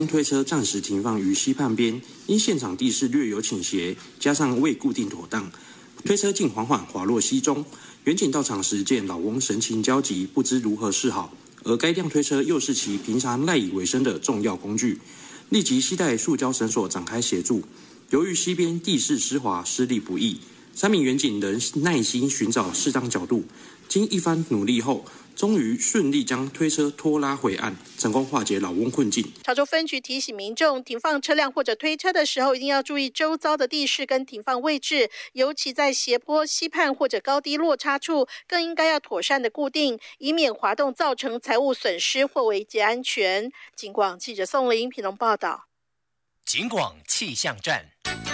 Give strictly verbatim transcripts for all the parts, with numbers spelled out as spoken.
推车暂时停放于溪畔边，因现场地势略有倾斜，加上未固定妥当，推车竟缓缓滑落溪中。员警到场时见老翁神情焦急，不知如何是好，而该辆推车又是其平常赖以为生的重要工具，立即携带塑胶绳索展开协助。由于溪边地势湿滑，施力不易，三名员警仍耐心寻找适当角度，经一番努力后，终于顺利将推车拖拉回岸，成功化解老翁困境。 潮州分局提醒民众，停放车辆或者推车的时候，一定要注意周遭的地势跟停放位置，尤其在斜坡、溪畔或者高低落差处，更应该要妥善的固定，以免滑动造成财物损失或危及安全。警广记者宋玲屏东报道。 警广气象站。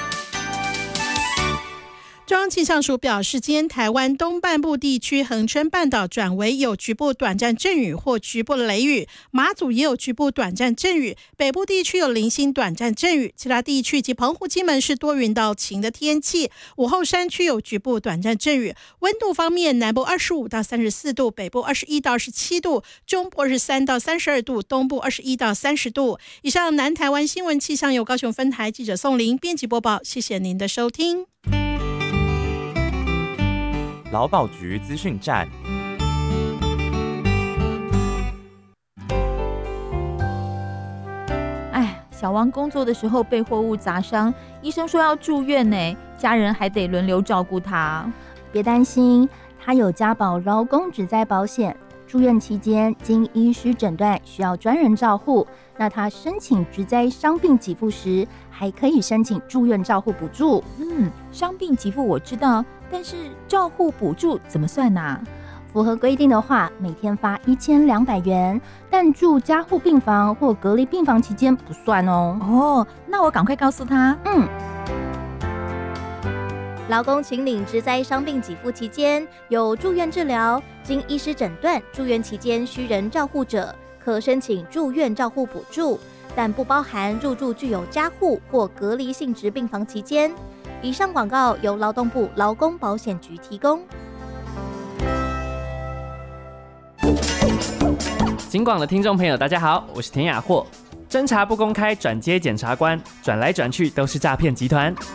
中央气象署表示，今天台湾东半部地区恒春半岛转为有局部短暂阵雨或局部雷雨，马祖也有局部短暂阵雨，北部地区有零星短暂阵雨，其他地区及澎湖、金门是多云到晴的天气。午后山区有局部短暂阵雨。温度方面，南部二十五到三十四度，北部二十一到二十七度，中部二十三到三十二度，东部二十一到三十度。以上南台湾新闻气象由高雄分台记者宋玲编辑播报，谢谢您的收听。 劳保局资讯站。 哎，小王工作的时候被货物砸伤，医生说要住院呢，家人还得轮流照顾他。 别担心，他有家保劳工职灾保险，住院期间经医师诊断需要专人照护，那他申请职灾伤病给付时，还可以申请住院照护补助。 嗯，伤病给付我知道，但是照护补助怎么算啊？ 符合规定的话，每天发一千两百元，但住加护病房或隔离病房期间不算哦。 哦，那我赶快告诉他。 嗯。 劳工请领职灾伤病给付期间，有住院治疗，经医师诊断住院期间需人照护者，可申请住院照护补助，但不包含入住具有加护或隔离性质病房期间。以上广告由劳动部劳工保险局提供。 警广的听众朋友，大家好，我是田雅霍。侦查不公开，转接检察官，转来转去都是诈骗集团。